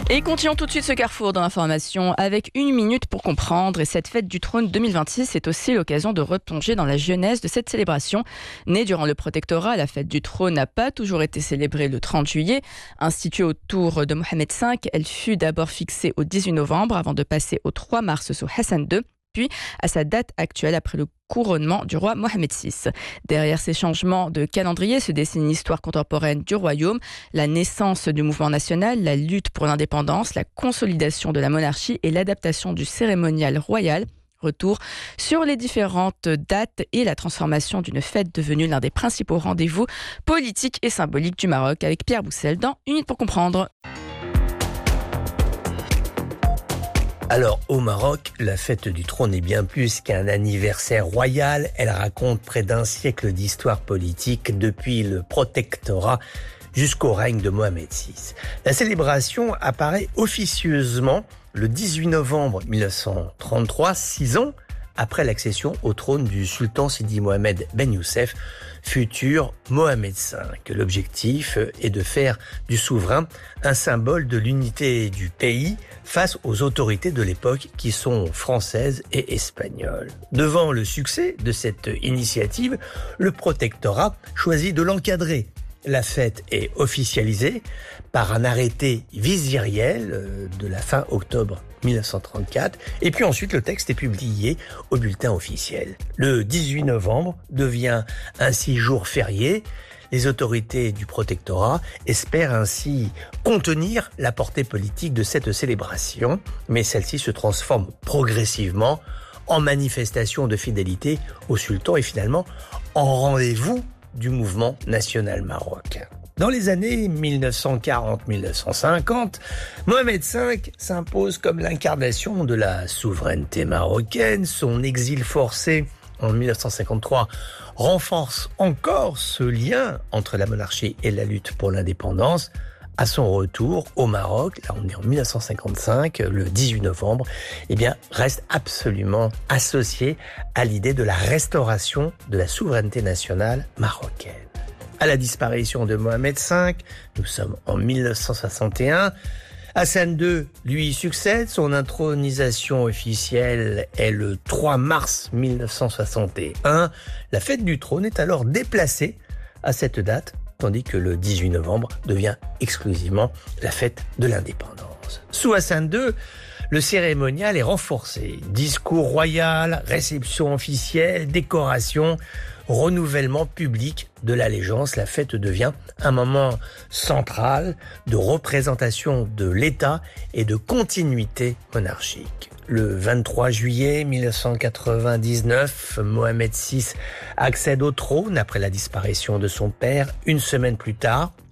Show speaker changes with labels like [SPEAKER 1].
[SPEAKER 1] Et continuons tout de suite ce carrefour dans l'information avec une minute pour comprendre. Et cette fête du trône 2026 est aussi l'occasion de replonger dans la genèse de cette célébration. Née durant le protectorat, la fête du trône n'a pas toujours été célébrée le 30 juillet. Instituée autour de Mohamed V, elle fut d'abord fixée au 18 novembre avant de passer au 3 mars sous Hassan II, puis à sa date actuelle après le couronnement du roi Mohamed VI. Derrière ces changements de calendrier se dessine l'histoire contemporaine du royaume, la naissance du mouvement national, la lutte pour l'indépendance, la consolidation de la monarchie et l'adaptation du cérémonial royal. Retour sur les différentes dates et la transformation d'une fête devenue l'un des principaux rendez-vous politiques et symboliques du Maroc avec Pierre Boussel dans Une minute pour comprendre.
[SPEAKER 2] Alors, au Maroc, la fête du trône est bien plus qu'un anniversaire royal. Elle raconte près d'un siècle d'histoire politique depuis le protectorat jusqu'au règne de Mohamed VI. La célébration apparaît officieusement le 18 novembre 1933, 6 ans après l'accession au trône du sultan Sidi Mohamed Ben Youssef, futur Mohamed V. L'objectif est de faire du souverain un symbole de l'unité du pays face aux autorités de l'époque qui sont françaises et espagnoles. Devant le succès de cette initiative, le protectorat choisit de l'encadrer. La fête est officialisée par un arrêté viziriel de la fin octobre 1934 et puis ensuite le texte est publié au bulletin officiel. Le 18 novembre devient ainsi jour férié. Les autorités du protectorat espèrent ainsi contenir la portée politique de cette célébration, mais celle-ci se transforme progressivement en manifestation de fidélité au sultan et finalement en rendez-vous du mouvement national marocain. Dans les années 1940-1950, Mohamed V s'impose comme l'incarnation de la souveraineté marocaine. Son exil forcé en 1953 renforce encore ce lien entre la monarchie et la lutte pour l'indépendance. À son retour au Maroc, là on est en 1955, le 18 novembre, reste absolument associé à l'idée de la restauration de la souveraineté nationale marocaine. À la disparition de Mohamed V, nous sommes en 1961, Hassan II lui succède, son intronisation officielle est le 3 mars 1961. La fête du trône est alors déplacée à cette date, tandis que le 18 novembre devient exclusivement la fête de l'indépendance. Sous Hassan II, le cérémonial est renforcé. Discours royal, réception officielle, décoration, renouvellement public de l'allégeance. La fête devient un moment central de représentation de l'État et de continuité monarchique. Le 23 juillet 1999, Mohamed VI accède au trône après la disparition de son père. Une semaine plus tard,